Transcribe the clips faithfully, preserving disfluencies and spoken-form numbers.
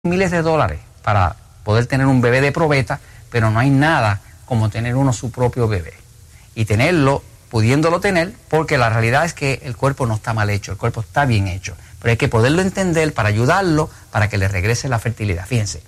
miles de dólares para poder tener un bebé de probeta, pero no hay nada como tener uno su propio bebé y tenerlo, pudiéndolo tener, porque la realidad es que el cuerpo no está mal hecho, el cuerpo está bien hecho, pero hay que poderlo entender para ayudarlo, para que le regrese la fertilidad. Fíjense,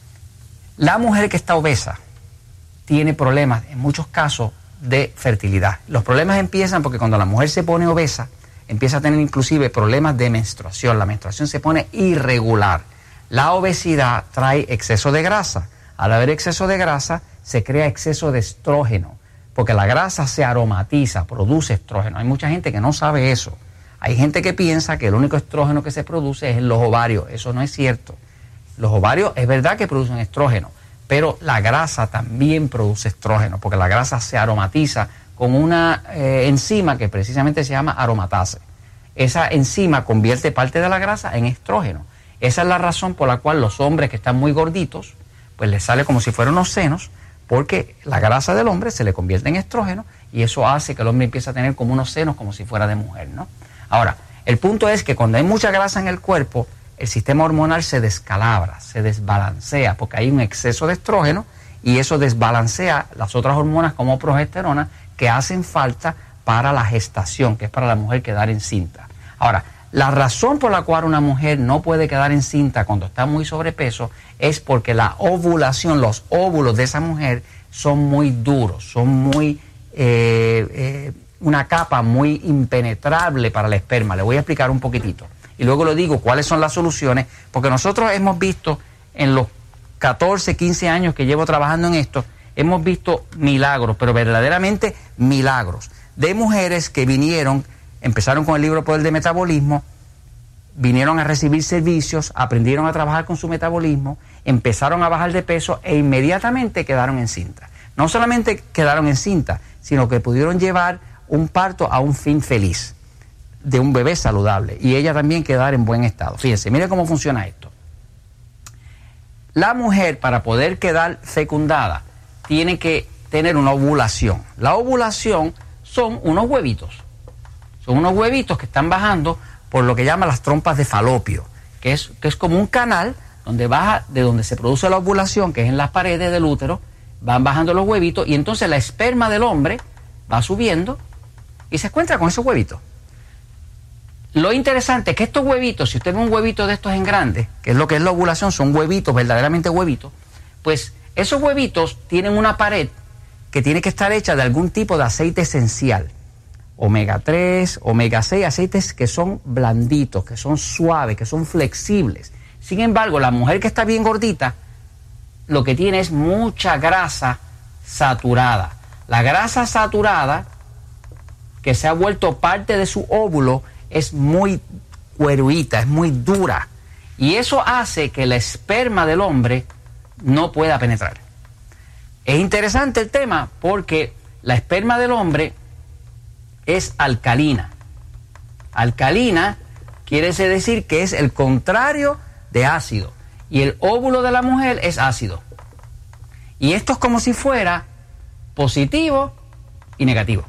la mujer que está obesa tiene problemas en muchos casos de fertilidad. Los problemas empiezan porque cuando la mujer se pone obesa, empieza a tener inclusive problemas de menstruación, la menstruación se pone irregular. La obesidad trae exceso de grasa. Al haber exceso de grasa, se crea exceso de estrógeno, porque la grasa se aromatiza, produce estrógeno. Hay mucha gente que no sabe eso. Hay gente que piensa que el único estrógeno que se produce es en los ovarios. Eso no es cierto. Los ovarios es verdad que producen estrógeno, pero la grasa también produce estrógeno, porque la grasa se aromatiza con una eh, enzima que precisamente se llama aromatase. Esa enzima convierte parte de la grasa en estrógeno. Esa es la razón por la cual los hombres que están muy gorditos, pues les sale como si fueran unos senos, porque la grasa del hombre se le convierte en estrógeno y eso hace que el hombre empiece a tener como unos senos como si fuera de mujer, ¿no? Ahora, el punto es que cuando hay mucha grasa en el cuerpo, el sistema hormonal se descalabra, se desbalancea, porque hay un exceso de estrógeno y eso desbalancea las otras hormonas como progesterona que hacen falta para la gestación, que es para la mujer quedar encinta. Ahora, la razón por la cual una mujer no puede quedar encinta cuando está muy sobrepeso es porque la ovulación, los óvulos de esa mujer son muy duros, son muy, eh, eh, una capa muy impenetrable para el esperma. Le voy a explicar un poquitito. Y luego le digo cuáles son las soluciones, porque nosotros hemos visto en los catorce, quince años que llevo trabajando en esto, hemos visto milagros, pero verdaderamente milagros, de mujeres que vinieron, empezaron con el libro Poder de Metabolismo, vinieron a recibir servicios, aprendieron a trabajar con su metabolismo, empezaron a bajar de peso e inmediatamente quedaron encintas. No solamente quedaron encintas, sino que pudieron llevar un parto a un fin feliz, de un bebé saludable, y ella también quedar en buen estado. Fíjense, mire cómo funciona esto. La mujer, para poder quedar fecundada, tiene que tener una ovulación. La ovulación son unos huevitos. Son unos huevitos que están bajando por lo que llaman las trompas de falopio, que es, que es como un canal donde baja, de donde se produce la ovulación, que es en las paredes del útero, van bajando los huevitos y entonces la esperma del hombre va subiendo y se encuentra con esos huevitos. Lo interesante es que estos huevitos, si usted ve un huevito de estos en grande, que es lo que es la ovulación, son huevitos, verdaderamente huevitos, pues esos huevitos tienen una pared que tiene que estar hecha de algún tipo de aceite esencial. omega tres, omega seis, aceites que son blanditos, que son suaves, que son flexibles. Sin embargo, la mujer que está bien gordita, lo que tiene es mucha grasa saturada. La grasa saturada, que se ha vuelto parte de su óvulo, es muy cueruita, es muy dura. Y eso hace que el esperma del hombre no pueda penetrar. Es interesante el tema porque la esperma del hombre es alcalina. Alcalina quiere decir que es el contrario de ácido. Y el óvulo de la mujer es ácido. Y esto es como si fuera positivo y negativo.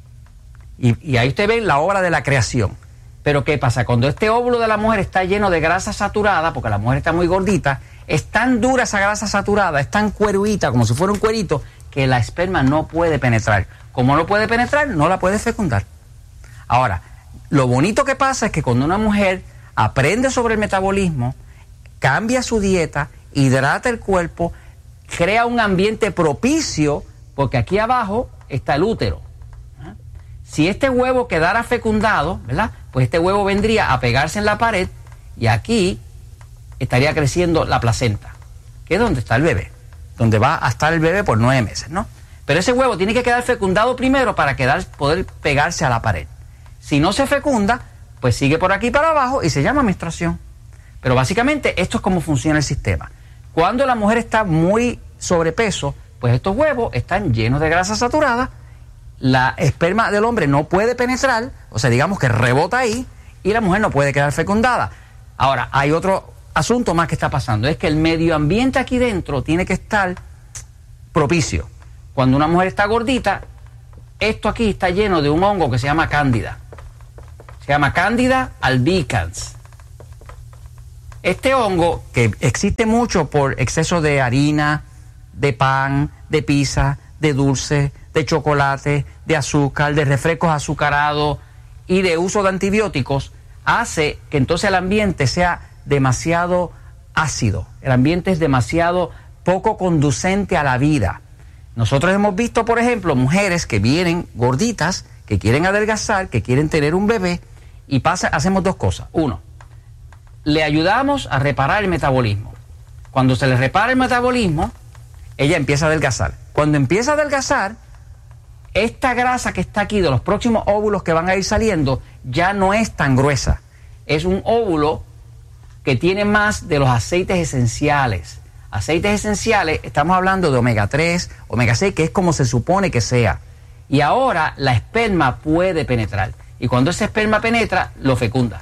Y, y ahí usted ve la obra de la creación. Pero ¿qué pasa? Cuando este óvulo de la mujer está lleno de grasa saturada, porque la mujer está muy gordita, es tan dura esa grasa saturada, es tan cueruita, como si fuera un cuerito, que la esperma no puede penetrar. Como no puede penetrar, no la puede fecundar. Ahora, lo bonito que pasa es que cuando una mujer aprende sobre el metabolismo, cambia su dieta, hidrata el cuerpo, crea un ambiente propicio, porque aquí abajo está el útero. ¿Ah? Si este huevo quedara fecundado, ¿verdad? Pues este huevo vendría a pegarse en la pared y aquí estaría creciendo la placenta, que es donde está el bebé, donde va a estar el bebé por nueve meses, ¿no? Pero ese huevo tiene que quedar fecundado primero para quedar, poder pegarse a la pared. Si no se fecunda, pues sigue por aquí para abajo y se llama menstruación. Pero básicamente esto es cómo funciona el sistema. Cuando la mujer está muy sobrepeso, pues estos huevos están llenos de grasa saturada, la esperma del hombre no puede penetrar, o sea, digamos que rebota ahí, y la mujer no puede quedar fecundada. Ahora, hay otro asunto más que está pasando, es que el medio ambiente aquí dentro tiene que estar propicio. Cuando una mujer está gordita, esto aquí está lleno de un hongo que se llama cándida. Se llama Candida albicans. Este hongo, que existe mucho por exceso de harina, de pan, de pizza, de dulce, de chocolate, de azúcar, de refrescos azucarados y de uso de antibióticos, hace que entonces el ambiente sea demasiado ácido. El ambiente es demasiado poco conducente a la vida. Nosotros hemos visto, por ejemplo, mujeres que vienen gorditas, que quieren adelgazar, que quieren tener un bebé, y pasa, hacemos dos cosas. Uno, le ayudamos a reparar el metabolismo. Cuando se le repara el metabolismo, ella empieza a adelgazar. Cuando empieza a adelgazar, esta grasa que está aquí de los próximos óvulos que van a ir saliendo ya no es tan gruesa. Es un óvulo que tiene más de los aceites esenciales. Aceites esenciales, estamos hablando de omega tres, omega seis, que es como se supone que sea. Y ahora la esperma puede penetrar. Y cuando ese esperma penetra, lo fecunda.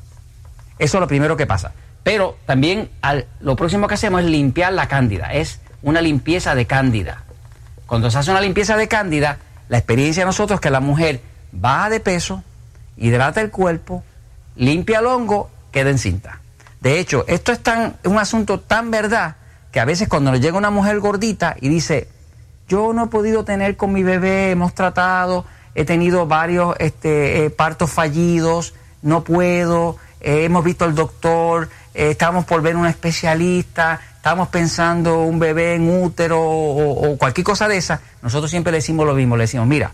Eso es lo primero que pasa. Pero también al, lo próximo que hacemos es limpiar la cándida. Es una limpieza de cándida. Cuando se hace una limpieza de cándida, la experiencia de nosotros es que la mujer baja de peso, hidrata el cuerpo, limpia el hongo, queda encinta. De hecho, esto es tan, un asunto tan verdad que a veces cuando nos llega una mujer gordita y dice, yo no he podido tener con mi bebé, hemos tratado, he tenido varios este, eh, partos fallidos, no puedo, eh, hemos visto al doctor, eh, estamos por ver un especialista, estamos pensando un bebé en útero o, o cualquier cosa de esa. Nosotros siempre le decimos lo mismo, le decimos, mira,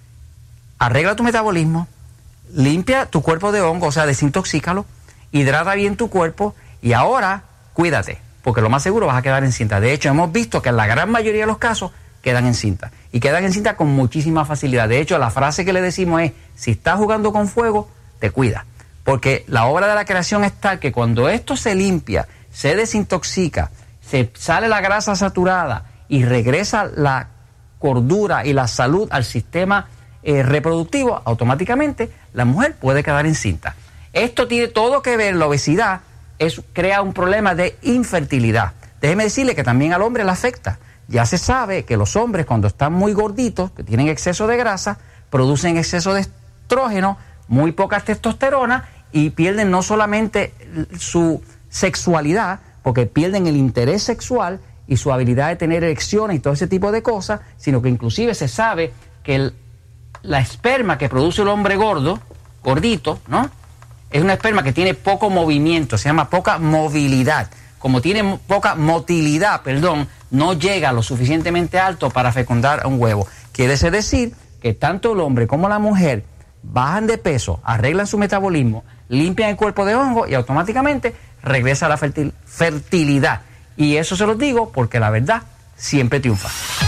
arregla tu metabolismo, limpia tu cuerpo de hongo, o sea, desintoxícalo, hidrata bien tu cuerpo y ahora cuídate, porque lo más seguro vas a quedar encinta. De hecho, hemos visto que en la gran mayoría de los casos quedan encinta y quedan encinta con muchísima facilidad. De hecho, la frase que le decimos es, si estás jugando con fuego, te cuida, porque la obra de la creación es tal que cuando esto se limpia, se desintoxica, se sale la grasa saturada y regresa la cordura y la salud al sistema eh, reproductivo, automáticamente la mujer puede quedar encinta. Esto tiene todo que ver, la obesidad es, crea un problema de infertilidad. Déjeme decirle que también al hombre le afecta. Ya se sabe que los hombres cuando están muy gorditos, que tienen exceso de grasa, producen exceso de estrógeno, muy poca testosterona y pierden no solamente su sexualidad, porque pierden el interés sexual y su habilidad de tener erecciones y todo ese tipo de cosas, sino que inclusive se sabe que el, la esperma que produce el hombre gordo, gordito, ¿no? Es una esperma que tiene poco movimiento, se llama poca movilidad. Como tiene poca motilidad, perdón, no llega lo suficientemente alto para fecundar un huevo. Quiere decir que tanto el hombre como la mujer bajan de peso, arreglan su metabolismo, limpian el cuerpo de hongo y automáticamente regresa la fertil- fertilidad. Y eso se los digo porque la verdad siempre triunfa.